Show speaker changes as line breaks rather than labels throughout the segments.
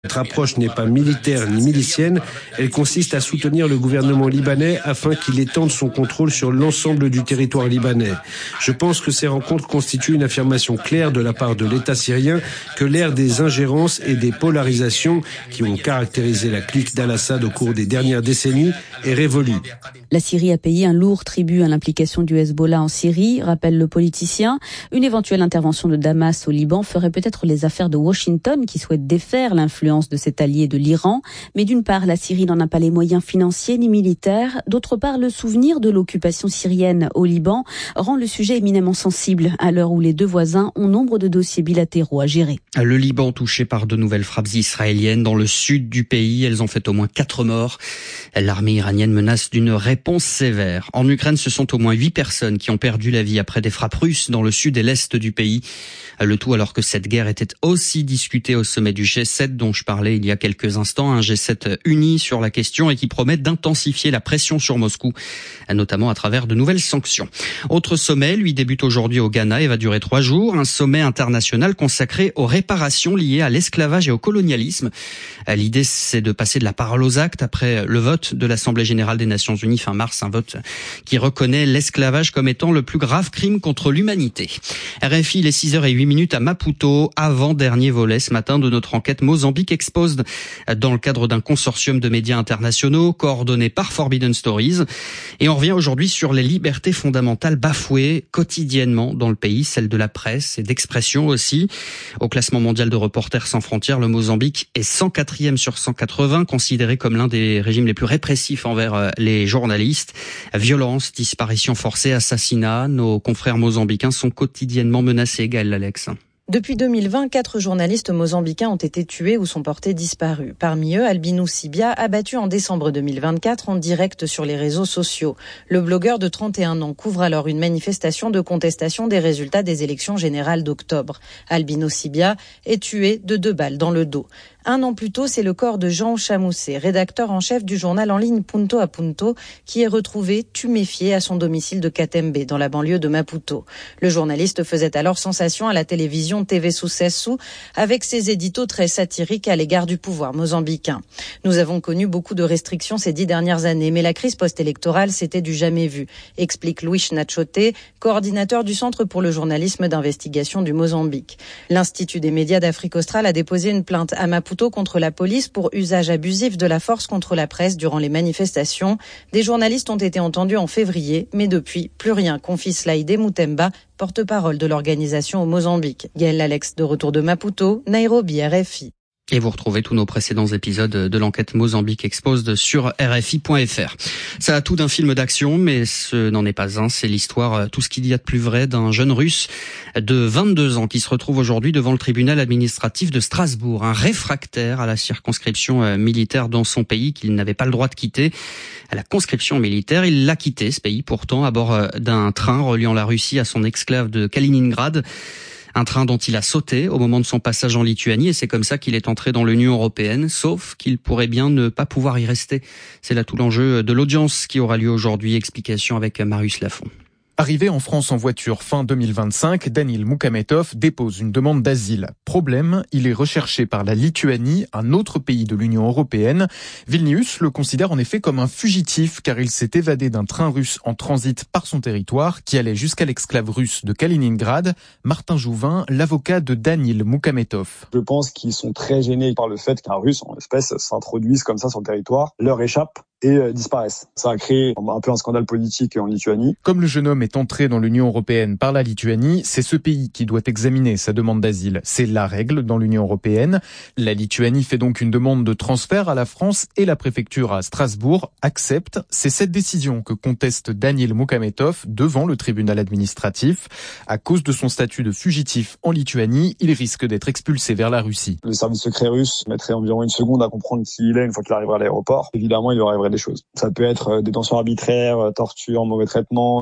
Notre approche n'est pas militaire ni milicienne, elle consiste à soutenir le gouvernement libanais afin qu'il étende son contrôle sur l'ensemble du territoire libanais. Je pense que ces rencontres constituent une affirmation claire de la part de l'État syrien que l'ère des ingérences et des polarisations qui ont caractérisé la clique d'Al-Assad au cours des dernières décennies est révolue.
La Syrie a payé un lourd tribut à l'implication du Hezbollah en Syrie, rappelle le politicien. Une éventuelle intervention de Damas au Liban ferait peut-être les affaires de Washington qui souhaite défaire l'influence de cet allié de l'Iran. Mais d'une part, la Syrie n'en a pas les moyens financiers ni militaires. D'autre part, le souvenir de l'occupation syrienne au Liban rend le sujet éminemment sensible à l'heure où les deux voisins ont nombre de dossiers bilatéraux à gérer.
Le Liban touché par de nouvelles frappes israéliennes dans le sud du pays. Elles ont fait au moins 4 morts. L'armée iranienne menace d'une réponse sévère. En Ukraine, ce sont au moins 8 personnes qui ont perdu la vie après des frappes russes dans le sud et l'est du pays. Le tout alors que cette guerre était aussi discutée au sommet du G7 dont je parlais il y a quelques instants. Un G7 uni sur la question et qui promet d'intensifier la pression sur Moscou, notamment à travers de nouvelles sanctions. Autre sommet, lui, débute aujourd'hui au Ghana et va durer 3 jours. Un sommet international consacré aux réparations liées à l'esclavage et au colonialisme. L'idée, c'est de passer de la parole aux actes après le vote de l'Assemblée générale des Nations unies fin mars, un vote qui reconnaît l'esclavage comme étant le plus grave crime contre l'humanité. RFI, il est 6h08 à Maputo, avant-dernier volet ce matin de notre enquête Mozambique Exposed, dans le cadre d'un consortium de médias internationaux coordonné par Forbidden Stories. Et on revient aujourd'hui sur les libertés fondamentales bafouées quotidiennement dans le pays, celles de la presse et d'expression aussi. Au classement mondial de Reporters sans frontières, le Mozambique est 104e sur 180, considéré comme l'un des régimes les plus répressifs envers les journalistes. Violence, disparitions forcées, assassinats, nos confrères mozambicains sont quotidiennement menacés. Gaël Alex.
Depuis 2020, 4 journalistes mozambicains ont été tués ou sont portés disparus. Parmi eux, Albino Sibia, abattu en décembre 2024 en direct sur les réseaux sociaux. Le blogueur de 31 ans couvre alors une manifestation de contestation des résultats des élections générales d'octobre. Albino Sibia est tué de 2 balles dans le dos. 1 an plus tôt, c'est le corps de Jean Chamoussé, rédacteur en chef du journal en ligne Punto a Punto, qui est retrouvé tuméfié à son domicile de Katembe, dans la banlieue de Maputo. Le journaliste faisait alors sensation à la télévision TV Sucesso, avec ses éditos très satiriques à l'égard du pouvoir mozambicain. Nous avons connu beaucoup de restrictions ces 10 dernières années, mais la crise post-électorale, c'était du jamais vu, explique Luis Nachote, coordinateur du Centre pour le journalisme d'investigation du Mozambique. L'Institut des médias d'Afrique australe a déposé une plainte à Maputo contre la police pour usage abusif de la force contre la presse durant les manifestations. Des journalistes ont été entendus en février, mais depuis, plus rien, confie Slaïdé Moutemba, porte-parole de l'organisation au Mozambique. Gaël Alex, de retour de Maputo, Nairobi, RFI.
Et vous retrouvez tous nos précédents épisodes de l'enquête Mozambique Exposed sur RFI.fr. Ça a tout d'un film d'action, mais ce n'en est pas un. C'est l'histoire, tout ce qu'il y a de plus vrai, d'un jeune Russe de 22 ans qui se retrouve aujourd'hui devant le tribunal administratif de Strasbourg. Un réfractaire à la circonscription militaire dans son pays qu'il n'avait pas le droit de quitter. À la conscription militaire, il l'a quitté, ce pays, pourtant, à bord d'un train reliant la Russie à son exclave de Kaliningrad. Un train dont il a sauté au moment de son passage en Lituanie et c'est comme ça qu'il est entré dans l'Union européenne, sauf qu'il pourrait bien ne pas pouvoir y rester. C'est là tout l'enjeu de l'audience qui aura lieu aujourd'hui. Explication avec Marius Lafont.
Arrivé en France en voiture fin 2025, Danil Moukametov dépose une demande d'asile. Problème, il est recherché par la Lituanie, un autre pays de l'Union européenne. Vilnius le considère en effet comme un fugitif car il s'est évadé d'un train russe en transit par son territoire qui allait jusqu'à l'exclave russe de Kaliningrad. Martin Jouvin, l'avocat de Danil Moukametov.
Je pense qu'ils sont très gênés par le fait qu'un Russe, en l'espèce, s'introduise comme ça sur le territoire, leur échappe et disparaissent. Ça a créé un peu un scandale politique en Lituanie.
Comme le jeune homme est entré dans l'Union européenne par la Lituanie, c'est ce pays qui doit examiner sa demande d'asile. C'est la règle dans l'Union européenne. La Lituanie fait donc une demande de transfert à la France et la préfecture à Strasbourg accepte. C'est cette décision que conteste Danil Moukametov devant le tribunal administratif. À cause de son statut de fugitif en Lituanie, il risque d'être expulsé vers la Russie.
Le service secret russe mettrait environ 1 seconde à comprendre qui il est une fois qu'il arrivera à l'aéroport. Évidemment, il lui arriverait des choses. Ça peut être détention arbitraire, torture, mauvais traitement. Ça peut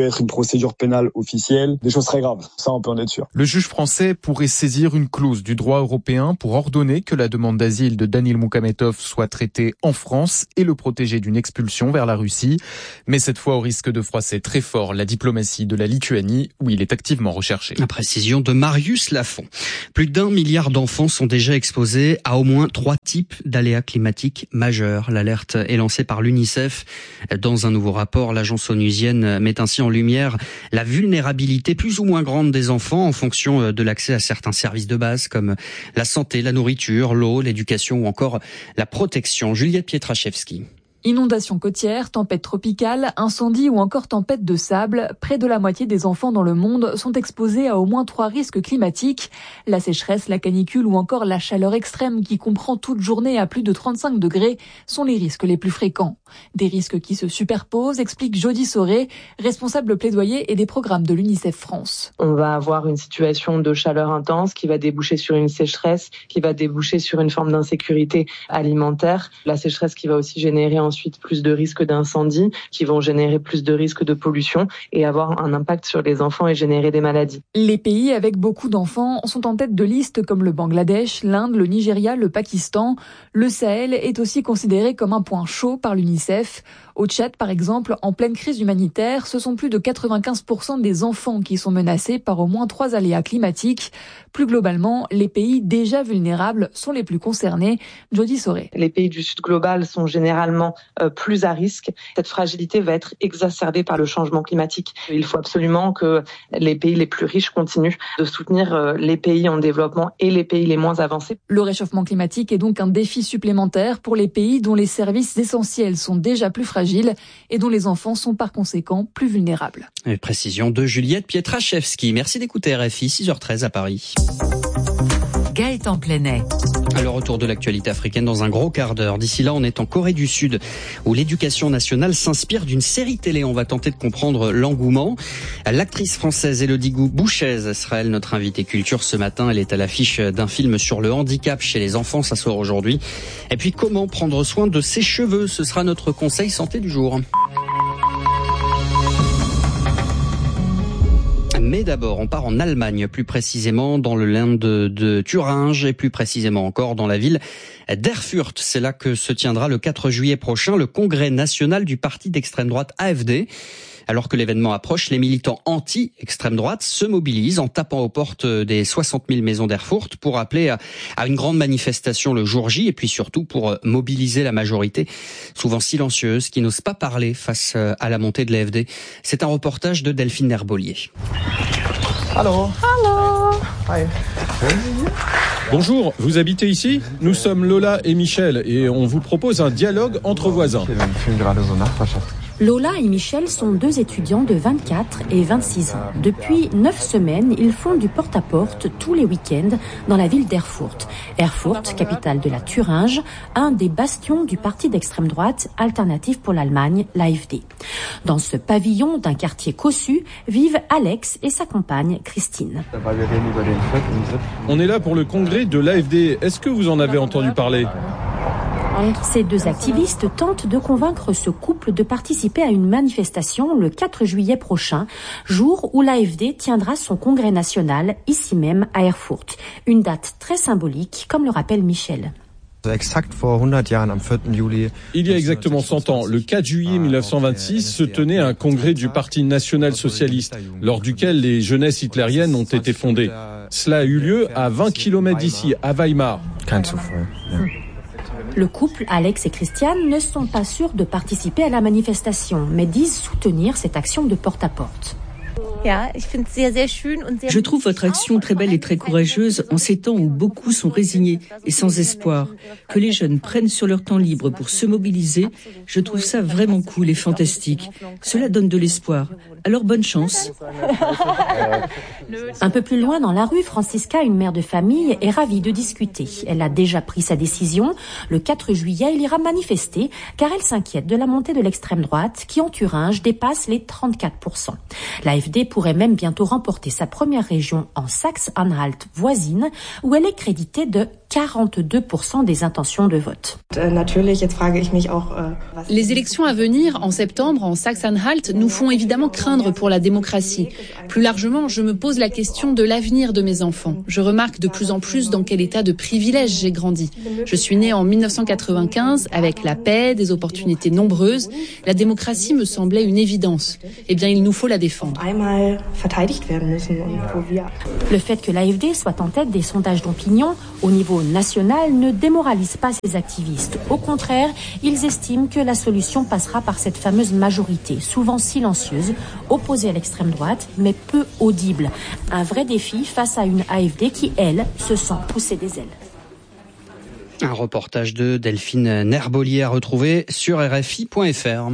être une procédure pénale officielle, des choses très graves. Ça, on peut en être sûr.
Le juge français pourrait saisir une clause du droit européen pour ordonner que la demande d'asile de Danil Moukhametov soit traitée en France et le protéger d'une expulsion vers la Russie. Mais cette fois au risque de froisser très fort la diplomatie de la Lituanie, où il est activement recherché.
La précision de Marius Lafont. Plus d'1 milliard d'enfants sont déjà exposés à au moins 3 types d'aléas climatiques majeurs. L'alerte est lancée par l'UNICEF. Dans un nouveau rapport, l'agence onusienne met ainsi en lumière la vulnérabilité plus ou moins grande des enfants en fonction de l'accès à certains services de base comme la santé, la nourriture, l'eau, l'éducation ou encore la protection. Juliette Pietraszewski.
Inondations côtières, tempêtes tropicales, incendies ou encore tempêtes de sable, près de la moitié des enfants dans le monde sont exposés à au moins 3 risques climatiques. La sécheresse, la canicule ou encore la chaleur extrême qui comprend toute journée à plus de 35 degrés sont les risques les plus fréquents. Des risques qui se superposent, explique Jody Soré, responsable plaidoyer et des programmes de l'UNICEF France.
On va avoir une situation de chaleur intense qui va déboucher sur une sécheresse, qui va déboucher sur une forme d'insécurité alimentaire. La sécheresse qui va aussi générer ensuite plus de risques d'incendie, qui vont générer plus de risques de pollution et avoir un impact sur les enfants et générer des maladies.
Les pays avec beaucoup d'enfants sont en tête de liste comme le Bangladesh, l'Inde, le Nigeria, le Pakistan. Le Sahel est aussi considéré comme un point chaud par l'UNICEF. Au Tchad, par exemple, en pleine crise humanitaire, ce sont plus de 95% des enfants qui sont menacés par au moins 3 aléas climatiques. Plus globalement, les pays déjà vulnérables sont les plus concernés. Jody Soré.
Les pays du Sud global sont généralement plus à risque. Cette fragilité va être exacerbée par le changement climatique. Il faut absolument que les pays les plus riches continuent de soutenir les pays en développement et les pays les moins avancés.
Le réchauffement climatique est donc un défi supplémentaire pour les pays dont les services essentiels sont déjà plus fragiles et dont les enfants sont par conséquent plus vulnérables.
Une précision de Juliette Pietraszewski. Merci d'écouter RFI, 6h13 à Paris.
Gaëtan Plenet.
À le retour de l'actualité africaine dans un gros quart d'heure. D'ici là, on est en Corée du Sud, où l'éducation nationale s'inspire d'une série télé. On va tenter de comprendre l'engouement. L'actrice française Élodie Bouchez sera elle notre invitée culture ce matin. Elle est à l'affiche d'un film sur le handicap chez les enfants. Ça sort aujourd'hui. Et puis, comment prendre soin de ses cheveux? Ce sera notre conseil santé du jour. Mais d'abord, on part en Allemagne, plus précisément dans le land de Thuringe et plus précisément encore dans la ville d'Erfurt. C'est là que se tiendra le 4 juillet prochain le congrès national du parti d'extrême droite AfD. Alors que l'événement approche, les militants anti-extrême droite se mobilisent en tapant aux portes des 60 000 maisons d'Erfurt pour appeler à une grande manifestation le jour J et puis surtout pour mobiliser la majorité, souvent silencieuse, qui n'ose pas parler face à la montée de l'AfD. C'est un reportage de Delphine Herbolier.
Allô. Allô. Hi.
Bonjour, vous habitez ici? Nous sommes Lola et Michel et on vous propose un dialogue entre voisins.
Lola et Michel sont 2 étudiants de 24 et 26 ans. Depuis 9 semaines, ils font du porte-à-porte tous les week-ends dans la ville d'Erfurt. Erfurt, capitale de la Thuringe, un des bastions du parti d'extrême droite Alternative pour l'Allemagne, l'AfD. Dans ce pavillon d'un quartier cossu, vivent Alex et sa compagne Christine.
On est là pour le congrès de l'AfD. Est-ce que vous en avez entendu parler?
Ces 2 activistes tentent de convaincre ce couple de participer à une manifestation le 4 juillet prochain, jour où l'AfD tiendra son congrès national ici même à Erfurt. Une date très symbolique, comme le rappelle Michel.
Il y a exactement 100 ans, le 4 juillet 1926, se tenait un congrès du Parti national-socialiste, lors duquel les jeunesses hitlériennes ont été fondées. Cela a eu lieu à 20 km d'ici, à Weimar.
Le couple, Alex et Christiane, ne sont pas sûrs de participer à la manifestation, mais disent soutenir cette action de porte-à-porte.
Je trouve votre action très belle et très courageuse en ces temps où beaucoup sont résignés et sans espoir. Que les jeunes prennent sur leur temps libre pour se mobiliser, je trouve ça vraiment cool et fantastique. Cela donne de l'espoir. Alors bonne chance.
Un peu plus loin dans la rue, Francisca, une mère de famille, est ravie de discuter. Elle a déjà pris sa décision. Le 4 juillet, elle ira manifester car elle s'inquiète de la montée de l'extrême droite qui en Thuringe dépasse les 34%. L'AfD pourrait même bientôt remporter sa première région en Saxe-Anhalt voisine où elle est créditée de 42% des intentions de vote.
Les élections à venir, en septembre, en Saxe-Anhalt, nous font évidemment craindre pour la démocratie. Plus largement, je me pose la question de l'avenir de mes enfants. Je remarque de plus en plus dans quel état de privilège j'ai grandi. Je suis née en 1995, avec la paix, des opportunités nombreuses. La démocratie me semblait une évidence. Eh bien, il nous faut la défendre.
Le fait que l'AfD soit en tête des sondages d'opinion au niveau national ne démoralise pas ces activistes. Au contraire, ils estiment que la solution passera par cette fameuse majorité, souvent silencieuse, opposée à l'extrême droite, mais peu audible. Un vrai défi face à une AfD qui, elle, se sent pousser des ailes.
Un reportage de Delphine Nerboli à retrouver sur RFI.fr.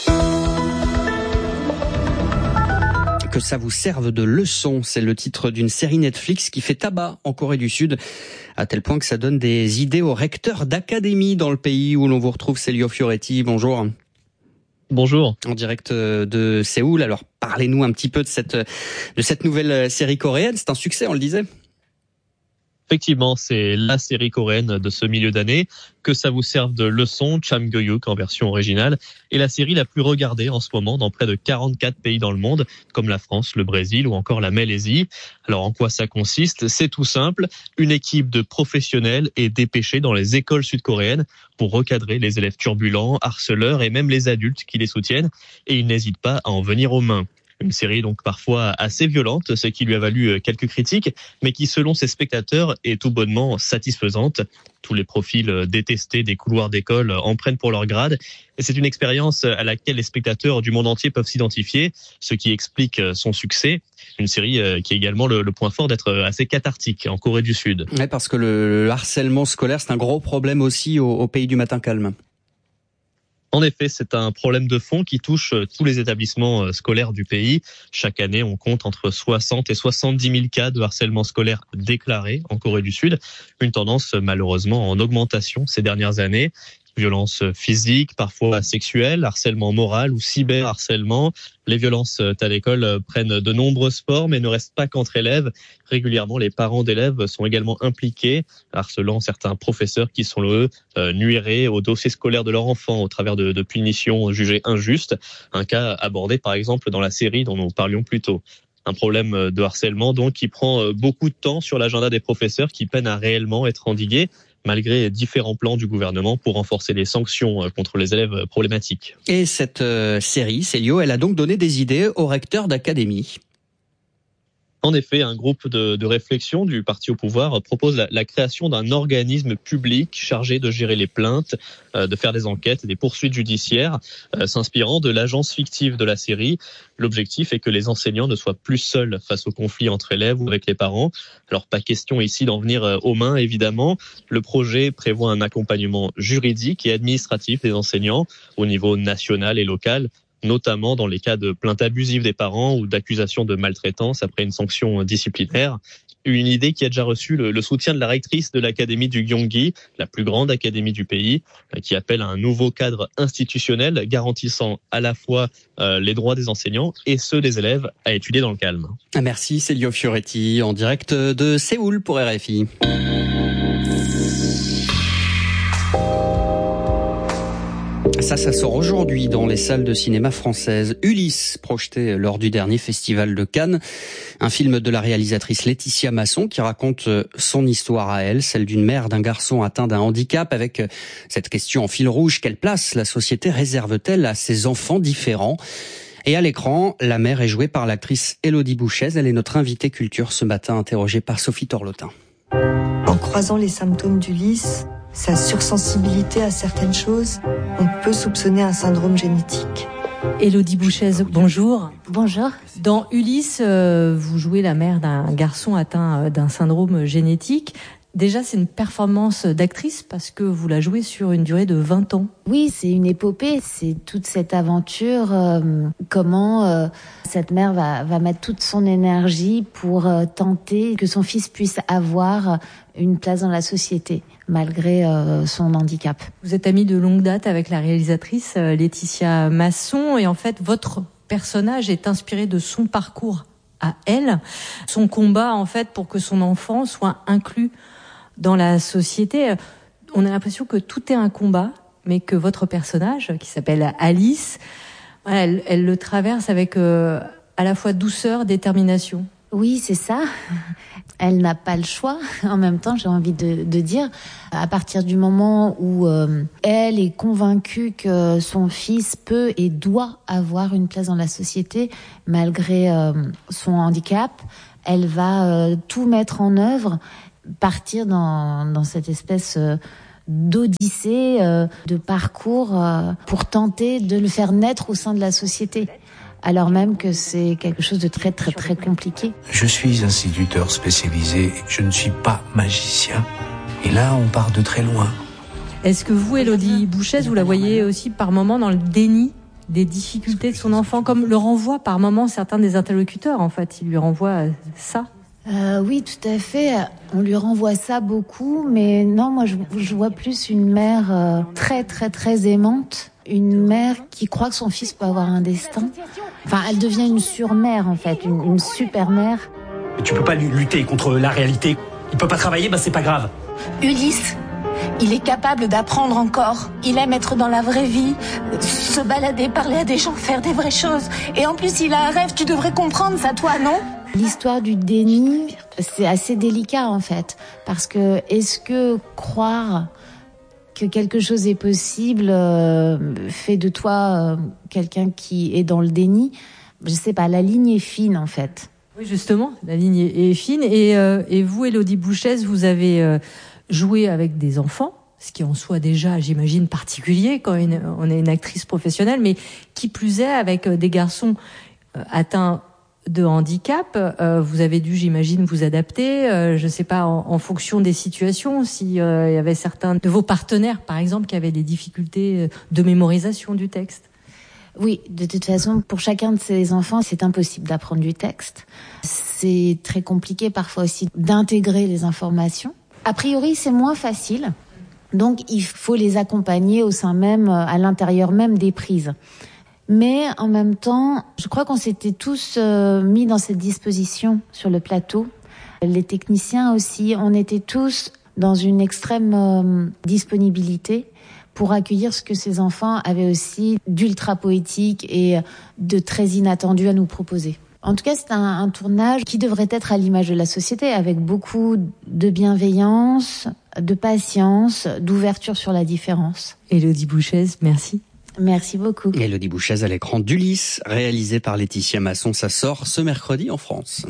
Que ça vous serve de leçon, c'est le titre d'une série Netflix qui fait tabac en Corée du Sud, à tel point que ça donne des idées aux recteurs d'académie dans le pays où l'on vous retrouve. Celio Fioretti, bonjour.
Bonjour.
En direct de Séoul. Alors parlez-nous un petit peu de cette nouvelle série coréenne. C'est un succès, on le disait.
Effectivement, c'est la série coréenne de ce milieu d'année. Que ça vous serve de leçon, Chamgyeok en version originale, est la série la plus regardée en ce moment dans près de 44 pays dans le monde, comme la France, le Brésil ou encore la Malaisie. Alors en quoi ça consiste ? C'est tout simple, une équipe de professionnels est dépêchée dans les écoles sud-coréennes pour recadrer les élèves turbulents, harceleurs et même les adultes qui les soutiennent, et ils n'hésitent pas à en venir aux mains. Une série donc parfois assez violente, ce qui lui a valu quelques critiques, mais qui selon ses spectateurs est tout bonnement satisfaisante. Tous les profils détestés des couloirs d'école en prennent pour leur grade. Et c'est une expérience à laquelle les spectateurs du monde entier peuvent s'identifier, ce qui explique son succès. Une série qui a également le point fort d'être assez cathartique en Corée du Sud.
Ouais, parce que le harcèlement scolaire, c'est un gros problème aussi au pays du matin calme.
En effet, c'est un problème de fond qui touche tous les établissements scolaires du pays. Chaque année, on compte entre 60 et 70 000 cas de harcèlement scolaire déclarés en Corée du Sud. Une tendance malheureusement en augmentation ces dernières années. Violences physiques, parfois sexuelles, harcèlement moral ou cyberharcèlement. Les violences à l'école prennent de nombreuses formes et ne restent pas qu'entre élèves. Régulièrement, les parents d'élèves sont également impliqués, harcelant certains professeurs qui sont, eux, nuiraient au dossier scolaire de leur enfant au travers de punitions jugées injustes. Un cas abordé, par exemple, dans la série dont nous parlions plus tôt. Un problème de harcèlement, donc, qui prend beaucoup de temps sur l'agenda des professeurs qui peinent à réellement être endigués, malgré différents plans du gouvernement pour renforcer les sanctions contre les élèves problématiques.
Et cette série, Celio, elle a donc donné des idées aux recteurs d'académie.
En effet, un groupe de réflexion du parti au pouvoir propose la création d'un organisme public chargé de gérer les plaintes, de faire des enquêtes et des poursuites judiciaires, s'inspirant de l'agence fictive de la série. L'objectif est que les enseignants ne soient plus seuls face aux conflits entre élèves ou avec les parents. Alors pas question ici d'en venir aux mains, évidemment. Le projet prévoit un accompagnement juridique et administratif des enseignants au niveau national et local, notamment dans les cas de plaintes abusives des parents ou d'accusations de maltraitance après une sanction disciplinaire. Une idée qui a déjà reçu le soutien de la rectrice de l'académie du Gyeonggi, la plus grande académie du pays, qui appelle à un nouveau cadre institutionnel garantissant à la fois les droits des enseignants et ceux des élèves à étudier dans le calme.
Merci Celio Fioretti, en direct de Séoul pour RFI. Ça sort aujourd'hui dans les salles de cinéma françaises. Ulysse, projeté lors du dernier festival de Cannes. Un film de la réalisatrice Laetitia Masson qui raconte son histoire à elle, celle d'une mère d'un garçon atteint d'un handicap, avec cette question en fil rouge: quelle place la société réserve-t-elle à ses enfants différents ? Et à l'écran, la mère est jouée par l'actrice Élodie Bouchez. Elle est notre invitée culture ce matin, interrogée par Sophie Torlotin.
En croisant les symptômes d'Ulysse, sa sursensibilité à certaines choses, on peut soupçonner un syndrome génétique.
Élodie Bouchez, bonjour.
Bonjour.
Dans Ulysse, vous jouez la mère d'un garçon atteint d'un syndrome génétique. Déjà, c'est une performance d'actrice parce que vous la jouez sur une durée de 20 ans.
Oui, c'est une épopée, c'est toute cette aventure, comment cette mère va mettre toute son énergie pour tenter que son fils puisse avoir une place dans la société, malgré son handicap.
Vous êtes amie de longue date avec la réalisatrice Laetitia Masson et en fait, votre personnage est inspiré de son parcours à elle, son combat en fait pour que son enfant soit inclus dans la société. On a l'impression que tout est un combat, mais que votre personnage, qui s'appelle Alice, elle le traverse avec à la fois douceur, détermination.
Oui, c'est ça. Elle n'a pas le choix. En même temps, j'ai envie de dire, à partir du moment où elle est convaincue que son fils peut et doit avoir une place dans la société, malgré son handicap, elle va tout mettre en œuvre, partir dans cette espèce d'odyssée, de parcours pour tenter de le faire naître au sein de la société. Alors même que c'est quelque chose de très très très compliqué.
Je suis instituteur spécialisé, je ne suis pas magicien. Et là, on part de très loin.
Est-ce que vous, Élodie Bouchèze, vous la voyez aussi par moments dans le déni des difficultés de son enfant, comme le renvoient par moments certains des interlocuteurs, en fait, ils lui renvoient ça?
Oui, tout à fait. On lui renvoie ça beaucoup, mais non, moi je vois plus une mère très très très aimante. Une mère qui croit que son fils peut avoir un destin. Enfin, elle devient une surmère, en fait, une super mère.
Tu peux pas lutter contre la réalité. Il peut pas travailler, c'est pas grave.
Ulysse, il est capable d'apprendre encore. Il aime être dans la vraie vie, se balader, parler à des gens, faire des vraies choses. Et en plus, il a un rêve, tu devrais comprendre ça, toi, non ?
L'histoire du déni, c'est assez délicat, en fait. Parce que, est-ce que croire que quelque chose est possible fait de toi quelqu'un qui est dans le déni? Je sais pas, la ligne est fine en fait.
Oui, justement, la ligne est fine. Et vous, Élodie Bouchèze, vous avez joué avec des enfants, ce qui en soit déjà, j'imagine, particulier quand on est une actrice professionnelle, mais qui plus est avec des garçons atteints de handicap. Vous avez dû, j'imagine, vous adapter, je sais pas, en fonction des situations, s'il y avait certains de vos partenaires, par exemple, qui avaient des difficultés de mémorisation du texte.
Oui, de toute façon, pour chacun de ces enfants, c'est impossible d'apprendre du texte. C'est très compliqué parfois aussi d'intégrer les informations. A priori, c'est moins facile. Donc, il faut les accompagner au sein même, à l'intérieur même des prises. Mais en même temps, je crois qu'on s'était tous mis dans cette disposition sur le plateau. Les techniciens aussi, on était tous dans une extrême disponibilité pour accueillir ce que ces enfants avaient aussi d'ultra poétique et de très inattendu à nous proposer. En tout cas, c'est un tournage qui devrait être à l'image de la société, avec beaucoup de bienveillance, de patience, d'ouverture sur la différence.
Élodie Bouchèze, merci.
Merci beaucoup.
Élodie Bouchèze à l'écran d'Ulysse, réalisé par Laetitia Masson. Ça sort ce mercredi en France.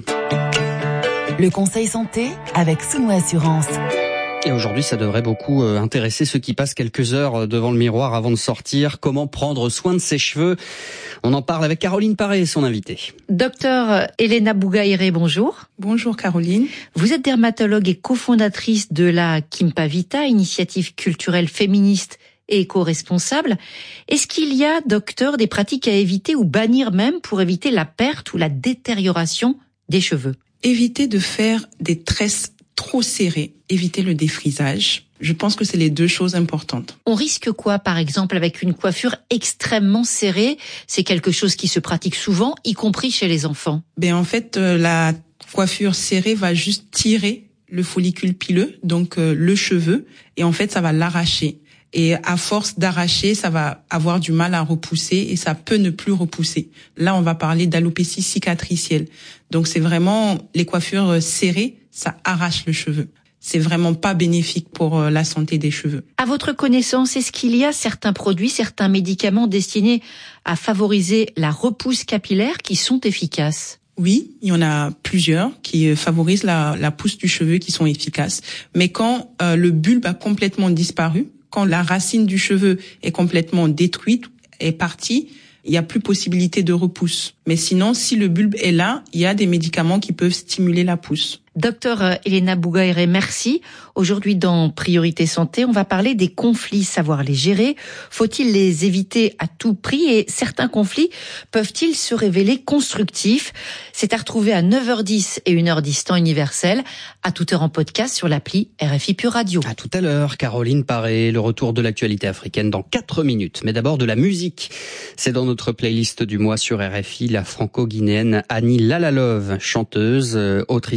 Le conseil santé avec Souno Assurance.
Et aujourd'hui, ça devrait beaucoup intéresser ceux qui passent quelques heures devant le miroir avant de sortir. Comment prendre soin de ses cheveux? On en parle avec Caroline Paré, son invitée.
Docteur Elena Bougaïré, bonjour.
Bonjour Caroline.
Vous êtes dermatologue et cofondatrice de la Kimpa Vita, initiative culturelle féministe et éco-responsable. Est-ce qu'il y a, docteur, des pratiques à éviter ou bannir même pour éviter la perte ou la détérioration des cheveux?
Éviter de faire des tresses trop serrées, éviter le défrisage. Je pense que c'est les deux choses importantes.
On risque quoi, par exemple, avec une coiffure extrêmement serrée? C'est quelque chose qui se pratique souvent, y compris chez les enfants.
En fait, la coiffure serrée va juste tirer le follicule pileux, donc le cheveu, et en fait, ça va l'arracher. Et à force d'arracher, ça va avoir du mal à repousser et ça peut ne plus repousser. Là, on va parler d'alopécie cicatricielle. Donc, c'est vraiment les coiffures serrées, ça arrache le cheveu. C'est vraiment pas bénéfique pour la santé des cheveux.
À votre connaissance, est-ce qu'il y a certains produits, certains médicaments destinés à favoriser la repousse capillaire qui sont efficaces?
Oui, il y en a plusieurs qui favorisent la pousse du cheveu qui sont efficaces. Mais quand le bulbe a complètement disparu, quand la racine du cheveu est complètement détruite, est partie, il n'y a plus possibilité de repousse. Mais sinon, si le bulbe est là, il y a des médicaments qui peuvent stimuler la pousse.
Docteur Elena Bougaïré, merci. Aujourd'hui, dans Priorité Santé, on va parler des conflits, savoir les gérer. Faut-il les éviter à tout prix? Et certains conflits peuvent-ils se révéler constructifs? C'est à retrouver à 9h10 et 1h10 temps universel, à toute heure en podcast sur l'appli RFI Pure Radio.
À tout à l'heure, Caroline Paré, le retour de l'actualité africaine dans 4 minutes. Mais d'abord de la musique. C'est dans notre playlist du mois sur RFI, la franco-guinéenne Annie Lalalove, chanteuse, autrice-compositrice,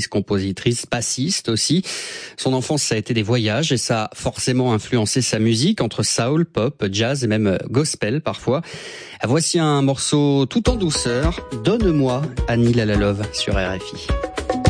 compositrice, bassiste aussi. Son enfance, ça a été des voyages et ça a forcément influencé sa musique entre soul, pop, jazz et même gospel parfois. Voici un morceau tout en douceur, Donne-moi, Annie Lalove sur RFI.